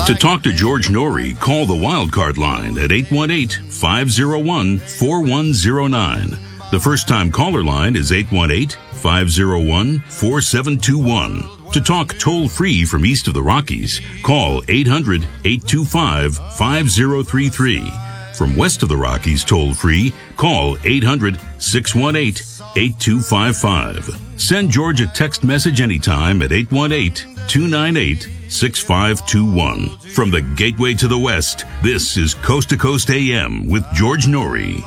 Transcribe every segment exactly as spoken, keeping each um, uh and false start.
To talk to George Norrie, call the Wildcard line at eight one eight, five oh one, four one oh nine. The first-time caller line is eight one eight, five oh one, four seven two one. To talk toll-free from east of the Rockies, call eight hundred, eight two five, five oh three three. From west of the Rockies toll-free, call eight hundred, six one eight, eight two five five. Send George a text message anytime at eight one eight, two nine eight, six five two one. From the gateway to the west, this is Coast to Coast A M with George Norrie.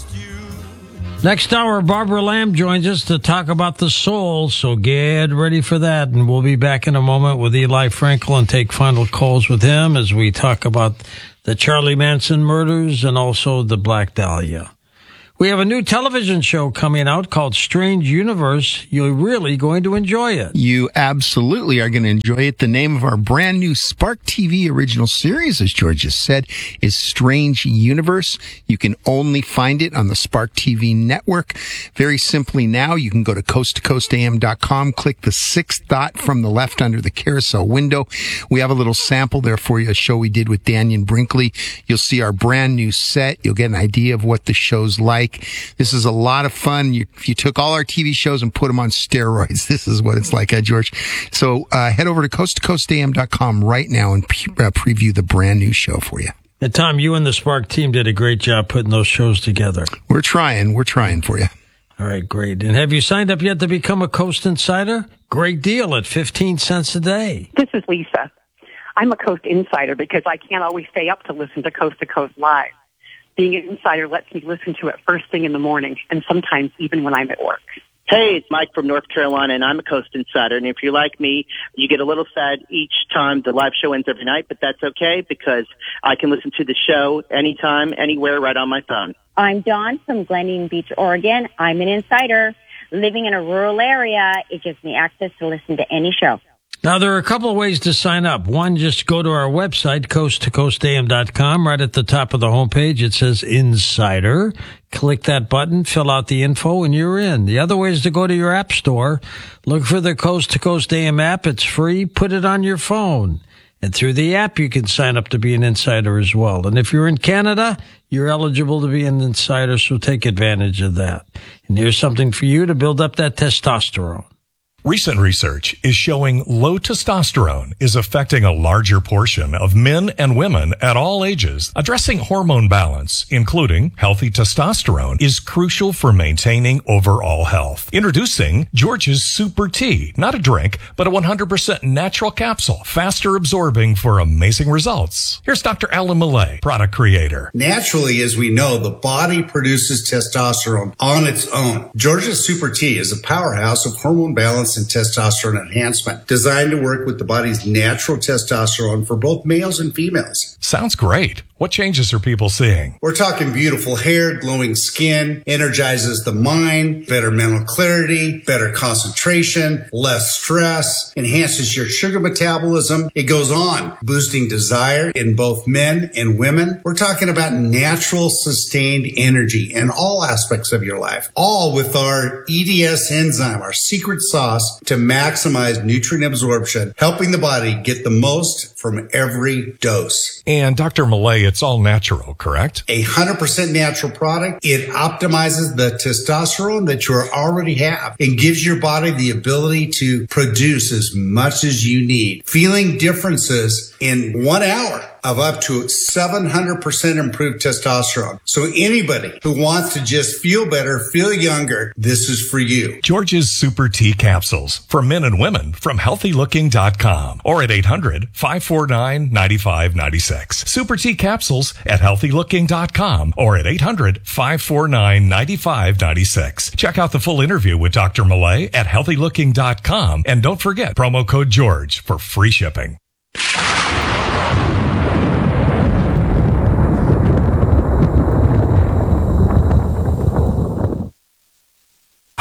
Next hour, Barbara Lamb joins us to talk about the soul, so get ready for that. And we'll be back in a moment with Eli Frankel and take final calls with him as we talk about the Charlie Manson murders and also the Black Dahlia. We have a new television show coming out called Strange Universe. You're really going to enjoy it. You absolutely are going to enjoy it. The name of our brand new Spark T V original series, as George just said, is Strange Universe. You can only find it on the Spark T V network. Very simply now, you can go to coast to coast a m dot com, click the sixth dot from the left under the carousel window. We have a little sample there for you, a show we did with Daniel Brinkley. You'll see our brand new set. You'll get an idea of what the show's like. This is a lot of fun. You, if you took all our T V shows and put them on steroids, this is what it's like, huh, George? So uh, head over to coast to coast a m dot com right now and pre- uh, preview the brand new show for you. And Tom, you and the Spark team did a great job putting those shows together. We're trying. We're trying for you. All right, great. And have you signed up yet to become a Coast Insider? Great deal at fifteen cents a day. This is Lisa. I'm a Coast Insider because I can't always stay up to listen to Coast to Coast Live. Being an insider lets me listen to it first thing in the morning, and sometimes even when I'm at work. Hey, it's Mike from North Carolina, and I'm a Coast Insider. And if you're like me, you get a little sad each time the live show ends every night, but that's okay because I can listen to the show anytime, anywhere, right on my phone. I'm Dawn from Glendian Beach, Oregon. I'm an insider. Living in a rural area, it gives me access to listen to any show. Now, there are a couple of ways to sign up. One, just go to our website, coast to coast a m dot com. Right at the top of the homepage, it says Insider. Click that button, fill out the info, and you're in. The other way is to go to your app store, look for the Coast to Coast A M app. It's free. Put it on your phone. And through the app, you can sign up to be an insider as well. And if you're in Canada, you're eligible to be an insider, so take advantage of that. And here's something for you to build up that testosterone. Recent research is showing low testosterone is affecting a larger portion of men and women at all ages. Addressing hormone balance, including healthy testosterone, is crucial for maintaining overall health. Introducing George's Super Tea. Not a drink, but a one hundred percent natural capsule, faster absorbing for amazing results. Here's Doctor Alan Millay, product creator. Naturally, as we know, the body produces testosterone on its own. George's Super Tea is a powerhouse of hormone balance and testosterone enhancement, designed to work with the body's natural testosterone for both males and females. Sounds great. What changes are people seeing? We're talking beautiful hair, glowing skin, energizes the mind, better mental clarity, better concentration, less stress, enhances your sugar metabolism. It goes on, boosting desire in both men and women. We're talking about natural, sustained energy in all aspects of your life, all with our E D S enzyme, our secret sauce to maximize nutrient absorption, helping the body get the most from every dose. And Doctor Millay, it's all natural, correct? A one hundred percent natural product. It optimizes the testosterone that you already have and gives your body the ability to produce as much as you need. Feeling differences in one hour of up to seven hundred percent improved testosterone. So anybody who wants to just feel better, feel younger, this is for you. George's Super Tea Capsules for men and women from healthy looking dot com or at eight hundred, five four nine, nine five nine six. Super Tea Capsules at healthy looking dot com or at eight hundred, five four nine, nine five nine six. Check out the full interview with Doctor Millay at healthy looking dot com and don't forget promo code George for free shipping.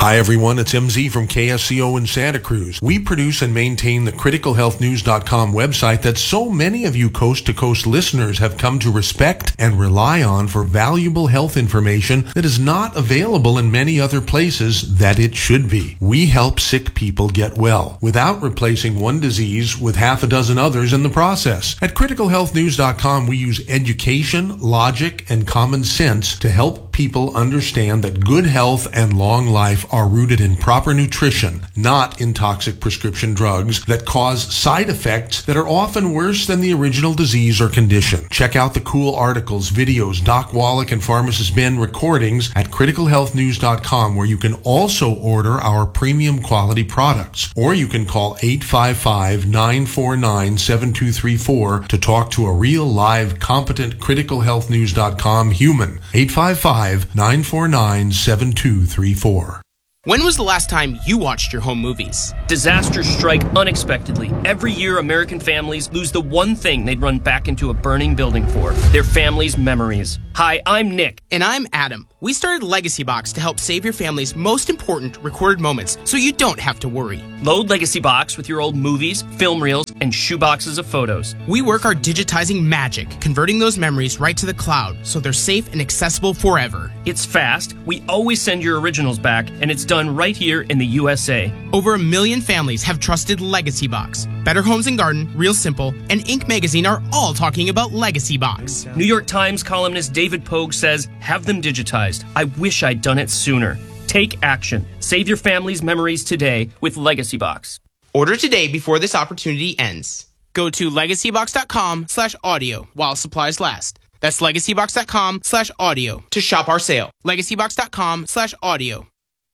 Hi everyone, it's M Z from K S C O in Santa Cruz. We produce and maintain the critical health news dot com website that so many of you coast-to-coast listeners have come to respect and rely on for valuable health information that is not available in many other places that it should be. We help sick people get well without replacing one disease with half a dozen others in the process. At critical health news dot com, we use education, logic, and common sense to help people understand that good health and long life are rooted in proper nutrition, not in toxic prescription drugs that cause side effects that are often worse than the original disease or condition. Check out the cool articles, videos, Doc Wallach and Pharmacist Ben recordings at critical health news dot com, where you can also order our premium quality products. Or you can call eight five five, nine four nine, seven two three four to talk to a real, live, competent critical health news dot com human. eight five five, nine four nine, seven two three four. When was the last time you watched your home movies? Disasters strike unexpectedly. Every year, American families lose the one thing they'd run back into a burning building for: their family's memories. Hi, I'm Nick. And I'm Adam. We started Legacy Box to help save your family's most important recorded moments so you don't have to worry. Load Legacy Box with your old movies, film reels, and shoeboxes of photos. We work our digitizing magic, converting those memories right to the cloud so they're safe and accessible forever. It's fast. We always send your originals back, and it's done right here in the U S A. Over a million families have trusted Legacy Box. Better Homes and Garden, Real Simple, and Inc Magazine are all talking about Legacy Box. New York Times columnist David Pogue says, have them digitized. I wish I'd done it sooner. Take action. Save your family's memories today with Legacy Box. Order today before this opportunity ends. Go to legacybox.com slash audio while supplies last. That's legacybox.com slash audio to shop our sale. legacybox.com slash audio.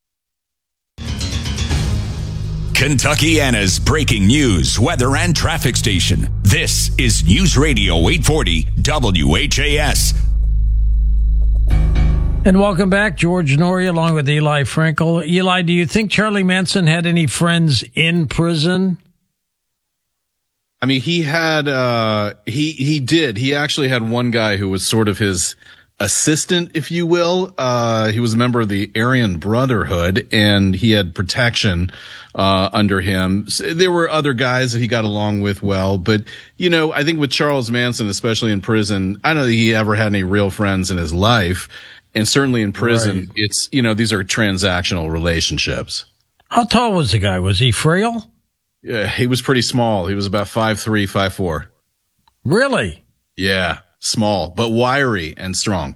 Kentuckiana's breaking news, weather, and traffic station. This is News Radio eight forty W H A S. And welcome back, George Noory, along with Eli Frankel. Eli, do you think Charlie Manson had any friends in prison? I mean, he had, uh, he, he did. He actually had one guy who was sort of his assistant, if you will. Uh, he was a member of the Aryan Brotherhood, and he had protection, uh, under him. So there were other guys that he got along with well, but, you know, I think with Charles Manson, especially in prison, I don't think he ever had any real friends in his life. And certainly in prison, right. It's, you know, these are transactional relationships. How tall was the guy? Was he frail? Yeah, he was pretty small. He was about five three, five four. Really? Yeah, small, but wiry and strong.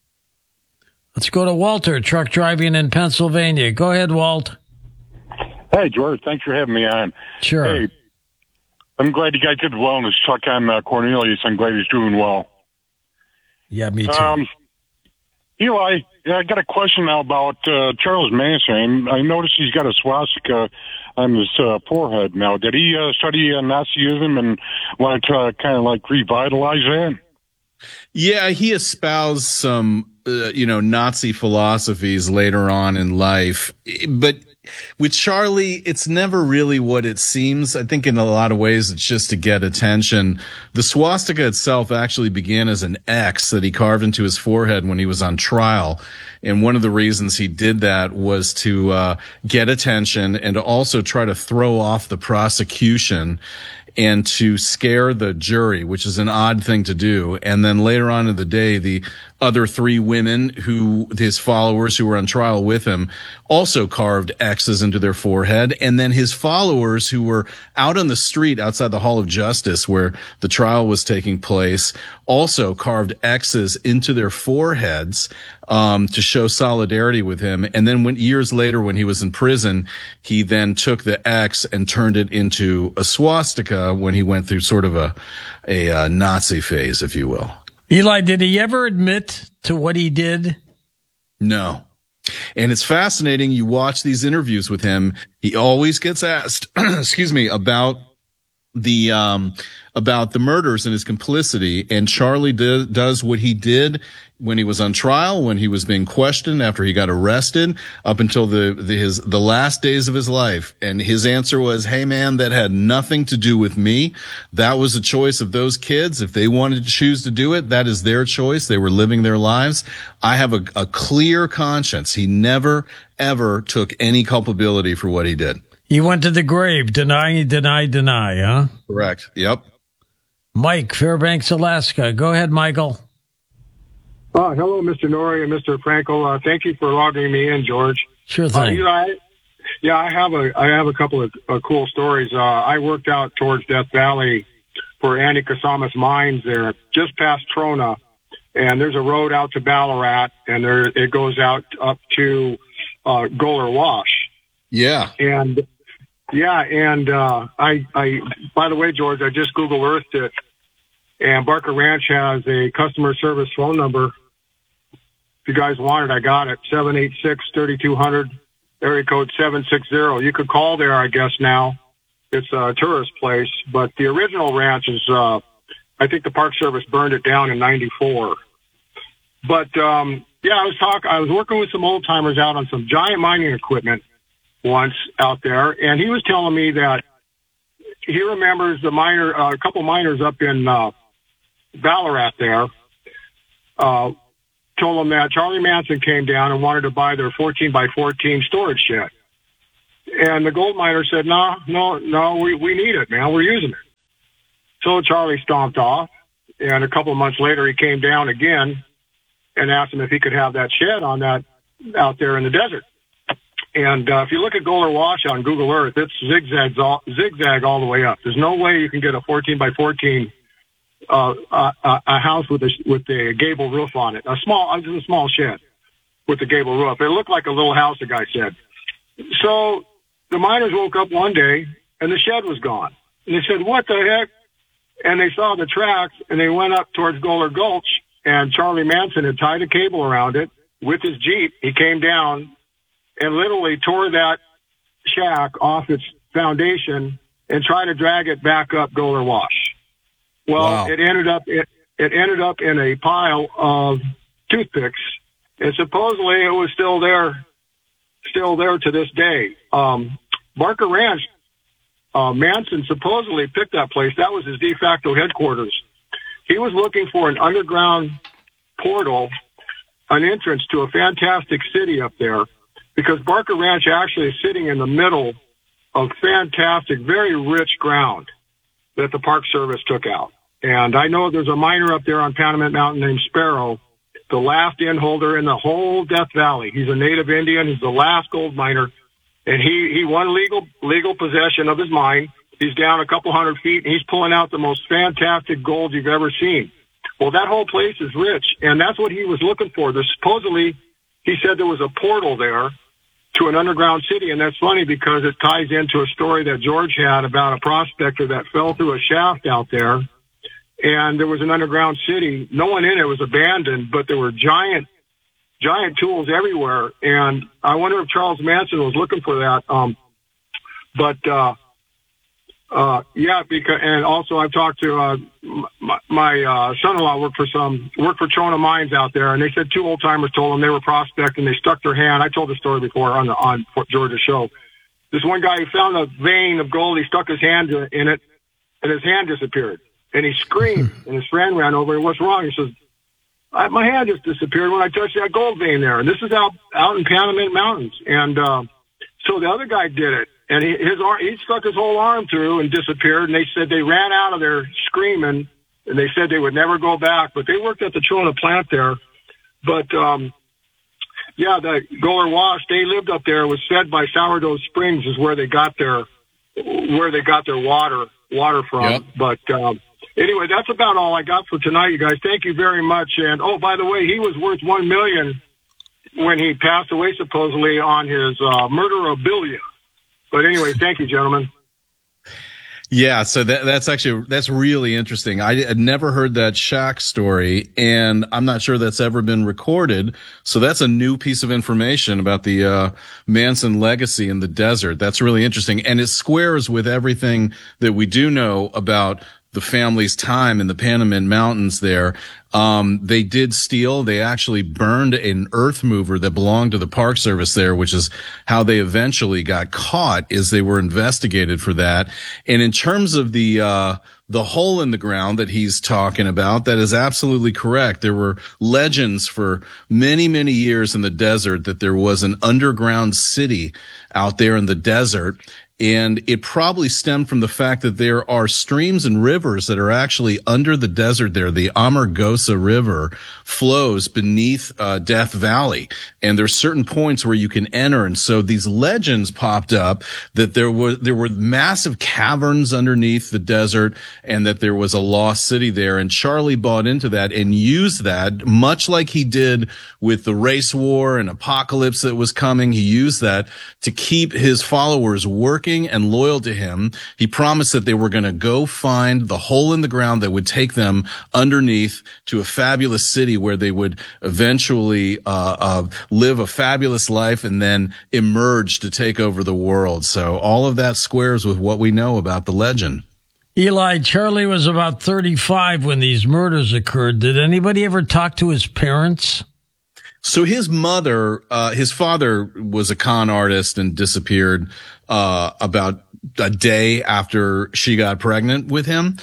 Let's go to Walter, truck driving in Pennsylvania. Go ahead, Walt. Hey, George. Thanks for having me on. Sure. Hey, I'm glad you guys did the wellness check on uh, Cornelius. I'm glad he's doing well. Yeah, me too. Um, Eli, I got a question now about uh, Charles Manson. I noticed he's got a swastika on his uh, forehead now. Did he uh, study uh, Nazism and want to uh, kind of like revitalize that? Yeah, he espoused some, uh, you know, Nazi philosophies later on in life. But with Charlie, it's never really what it seems. I think in a lot of ways, it's just to get attention. The swastika itself actually began as an X that he carved into his forehead when he was on trial. And one of the reasons he did that was to uh, get attention and to also try to throw off the prosecution and to scare the jury, which is an odd thing to do. And then later on in the day, the other three women who, his followers who were on trial with him, also carved X's into their forehead. And then his followers who were out on the street outside the Hall of Justice where the trial was taking place also carved X's into their foreheads, um, to show solidarity with him. And then when years later, when he was in prison, he then took the X and turned it into a swastika when he went through sort of a, a, uh, Nazi phase, if you will. Eli, did he ever admit to what he did? No. And it's fascinating. You watch these interviews with him. He always gets asked, excuse me, about the um about the murders and his complicity, and Charlie do, does what he did when he was on trial, when he was being questioned after he got arrested, up until the, the his the last days of his life. And his answer was, "Hey man, that had nothing to do with me. That was a choice of those kids. If they wanted to choose to do it, that is their choice. They were living their lives. I have a, a clear conscience." He never ever took any culpability for what he did. He went to the grave, deny, deny, deny, huh? Correct. Yep. Mike, Fairbanks, Alaska. Go ahead, Michael. Uh, hello, Mister Norrie and Mister Frankel. Uh, thank you for logging me in, George. Sure thing. Uh, you know, I, yeah, I have a I have a couple of uh, cool stories. Uh, I worked out towards Death Valley for Andy Kasamas Mines there, just past Trona, and there's a road out to Ballarat, and there it goes out up to uh, Goler Wash. Yeah. And yeah, and uh, I, I, by the way, George, I just Google Earthed it, and Barker Ranch has a customer service phone number. If you guys want it, I got it. seven eight six, three two zero zero, area code seven six zero. You could call there, I guess, now. It's a tourist place, but the original ranch is, uh, I think the Park Service burned it down in ninety-four. But, um, yeah, I was talking, I was working with some old timers out on some giant mining equipment once out there, and he was telling me that he remembers the miner, uh, a couple miners up in, uh, Ballarat there, uh, told him that Charlie Manson came down and wanted to buy their fourteen by fourteen storage shed. And the gold miner said, no, no, no, we, we need it, man. We're using it. So Charlie stomped off, and a couple of months later, he came down again and asked him if he could have that shed on that out there in the desert. And uh, if you look at Goler Wash on Google Earth, it's zigzags all, zigzag all the way up. There's no way you can get a fourteen by fourteen uh, uh, a house with a with a gable roof on it. A small, uh, just a small shed with a gable roof. It looked like a little house, the guy said. So the miners woke up one day and the shed was gone. And they said, "What the heck?" And they saw the tracks, and they went up towards Goler Gulch, and Charlie Manson had tied a cable around it with his Jeep. He came down and literally tore that shack off its foundation and tried to drag it back up Goler Wash. Well, wow. it ended up it, it ended up in a pile of toothpicks, and supposedly it was still there, still there to this day. Um, Barker Ranch, uh, Manson supposedly picked that place. That was his de facto headquarters. He was looking for an underground portal, an entrance to a fantastic city up there, because Barker Ranch actually is sitting in the middle of fantastic, very rich ground that the Park Service took out. And I know there's a miner up there on Panamint Mountain named Sparrow, the last in holder in the whole Death Valley. He's a native Indian. He's the last gold miner. And he, he won legal, legal possession of his mine. He's down a couple hundred feet, and he's pulling out the most fantastic gold you've ever seen. Well, that whole place is rich, and that's what he was looking for. There's supposedly, he said there was a portal there to an underground city, and that's funny because it ties into a story that George had about a prospector that fell through a shaft out there, and there was an underground city. No one in it was abandoned, but there were giant, giant tools everywhere, and I wonder if Charles Manson was looking for that. Um, but uh, uh, yeah, because and also I've talked to uh, my, my uh, son-in-law worked for some worked for Trona Mines out there, and they said two old timers told them they were prospecting. They stuck their hand. I told the story before on the on Fort Georgia show. This one guy who found a vein of gold. He stuck his hand in it, and his hand disappeared. And he screamed, and his friend ran over. And what's wrong? He says, I, "My hand just disappeared when I touched that gold vein there." And this is out out in Panamint Mountains. And uh, so the other guy did it. And he, his arm, he stuck his whole arm through and disappeared. And they said they ran out of there screaming, and they said they would never go back. But they worked at the Trona plant there. But, um, yeah, the Goler Wash, they lived up there. It was fed by Sourdough Springs is where they got their, where they got their water, water from. Yep. But, um, anyway, that's about all I got for tonight, you guys. Thank you very much. And, oh, by the way, he was worth one million dollars when he passed away, supposedly, on his uh, murderabilia. But anyway, thank you, gentlemen. Yeah, so that, that's actually, that's really interesting. I had never heard that Shaq story, and I'm not sure that's ever been recorded. So that's a new piece of information about the, uh, Manson legacy in the desert. That's really interesting. And it squares with everything that we do know about the family's time in the Panamint Mountains there. Um, they did steal, they actually burned an earth mover that belonged to the Park Service there, which is how they eventually got caught, is they were investigated for that. And in terms of the, uh, the hole in the ground that he's talking about, that is absolutely correct. There were legends for many, many years in the desert that there was an underground city out there in the desert. And it probably stemmed from the fact that there are streams and rivers that are actually under the desert there. The Amargosa River flows beneath uh, Death Valley, and there's certain points where you can enter. And so these legends popped up that there were there were massive caverns underneath the desert, and that there was a lost city there. And Charlie bought into that and used that, much like he did with the race war and apocalypse that was coming. He used that to keep his followers working and loyal to him. He promised that they were going to go find the hole in the ground that would take them underneath to a fabulous city where they would eventually uh, uh live a fabulous life and then emerge to take over the world. So all of that squares with what we know about the legend. Eli, Charlie was about thirty-five when these murders occurred. Did anybody ever talk to his parents? So his mother, uh, his father was a con artist and disappeared, uh, about a day after she got pregnant with him.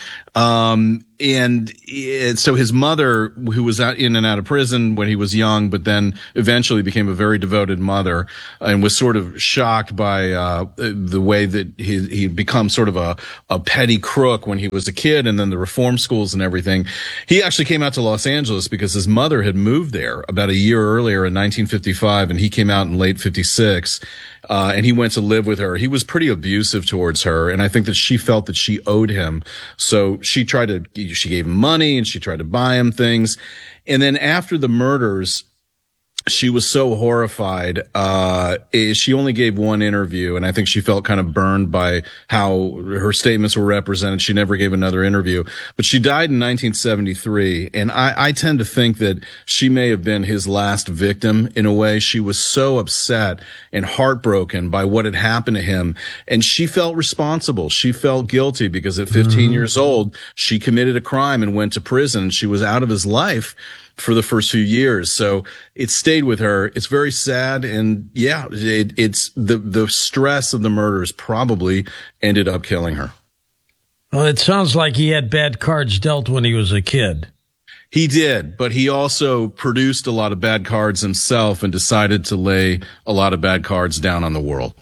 Um, and it, so his mother, who was out in and out of prison when he was young, but then eventually became a very devoted mother, and was sort of shocked by, uh, the way that he, he'd become sort of a, a petty crook when he was a kid, and then the reform schools and everything. He actually came out to Los Angeles because his mother had moved there about a year earlier in nineteen fifty-five, and he came out in late fifty-six. Uh, and he went to live with her. He was pretty abusive towards her, and I think that she felt that she owed him. So she tried to, she gave him money and she tried to buy him things. And then after the murders, she was so horrified. Uh, she only gave one interview, and I think she felt kind of burned by how her statements were represented. She never gave another interview, but she died in nineteen seventy-three. And I, I tend to think that she may have been his last victim in a way. She was so upset and heartbroken by what had happened to him. And she felt responsible. She felt guilty because at fifteen mm-hmm. years old, she committed a crime and went to prison. She was out of his life for the first few years. So it stayed with her. It's very sad. And yeah, it, it's the, the stress of the murders probably ended up killing her. Well, it sounds like he had bad cards dealt when he was a kid. He did, but he also produced a lot of bad cards himself and decided to lay a lot of bad cards down on the world.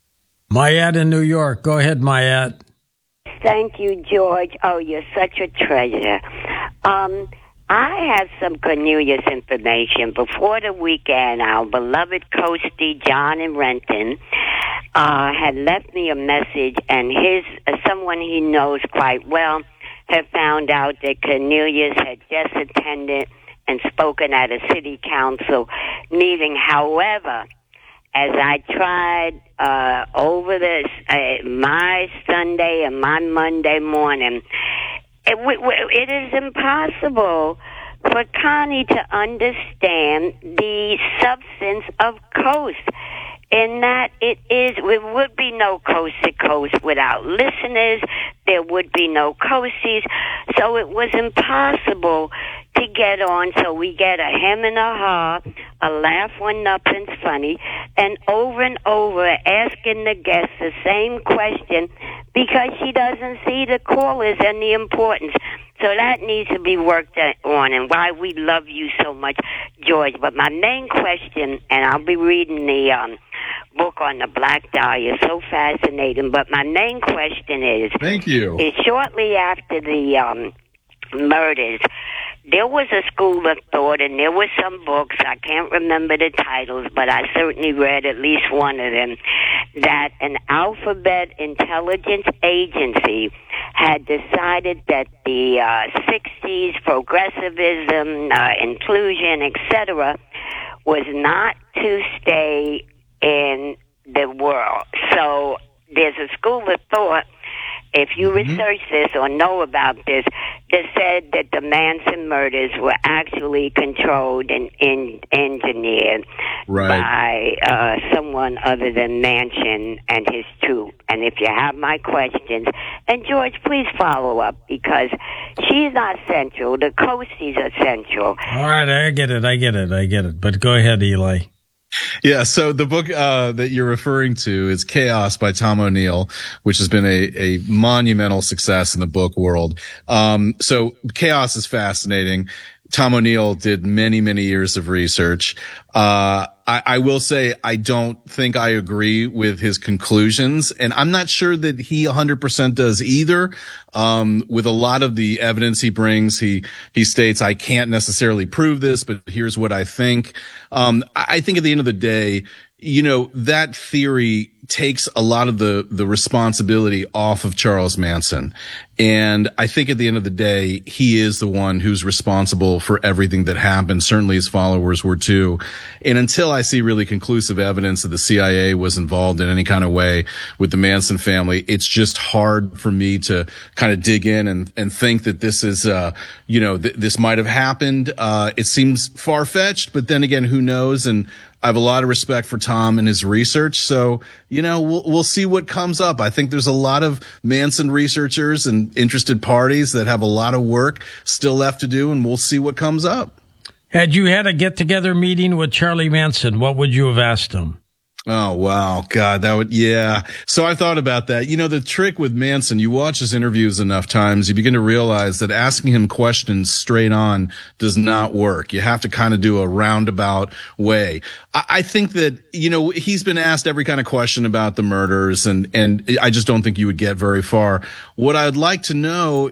Mayat in New York. Go ahead, Mayat. Thank you, George. Oh, you're such a treasure. Um, I have some Cornelius information. Before the weekend, our beloved Coastie, John in Renton, uh, had left me a message, and his uh, someone he knows quite well had found out that Cornelius had just attended and spoken at a city council meeting. However, as I tried uh, over this, uh, my Sunday and my Monday morning, It, it is impossible for Connie to understand the substance of Coast, in that it is, there would be no Coast to Coast without listeners. There would be no Coasties. So it was impossible to get on. So we get a hem and a ha, a laugh when nothing's funny, and over and over asking the guests the same question because she doesn't see the callers and the importance. So that needs to be worked on, and why we love you so much, George. But my main question, and I'll be reading the um, book on the Black Dahlia, so fascinating, but my main question is... Thank you. Is shortly after the um, murders, there was a school of thought, and there were some books, I can't remember the titles, but I certainly read at least one of them, that an alphabet intelligence agency had decided that the uh, sixties progressivism, uh, inclusion, et cetera, was not to stay in the world. So there's a school of thought If you Mm-hmm. research this or know about this, they said that the Manson murders were actually controlled and in, engineered Right. by uh, someone other than Manson and his troop. And if you have my questions, and George, please follow up, because she's not central. The Coasties are central. All right, I get it, I get it, I get it. But go ahead, Eli. Yeah, so the book uh, that you're referring to is Chaos by Tom O'Neill, which has been a, a monumental success in the book world. Um, so Chaos is fascinating. Tom O'Neill did many, many years of research. Uh, I, I will say I don't think I agree with his conclusions, and I'm not sure that he one hundred percent does either. Um, with a lot of the evidence he brings, he, he states, I can't necessarily prove this, but here's what I think. Um, I, I think at the end of the day, you know, that theory takes a lot of the, the responsibility off of Charles Manson. And I think at the end of the day, he is the one who's responsible for everything that happened. Certainly his followers were too. And until I see really conclusive evidence that the C I A was involved in any kind of way with the Manson family, it's just hard for me to kind of dig in and, and think that this is, uh, you know, th- this might have happened. Uh, it seems far-fetched, but then again, who knows? And I have a lot of respect for Tom and his research. So, you know, we'll, we'll see what comes up. I think there's a lot of Manson researchers and interested parties that have a lot of work still left to do, and we'll see what comes up. Had you had a get-together meeting with Charlie Manson, what would you have asked him? Oh, wow. God, that would, yeah. So I thought about that. You know, the trick with Manson, you watch his interviews enough times, you begin to realize that asking him questions straight on does not work. You have to kind of do a roundabout way. I, I think that, you know, he's been asked every kind of question about the murders, and, and I just don't think you would get very far. What I'd like to know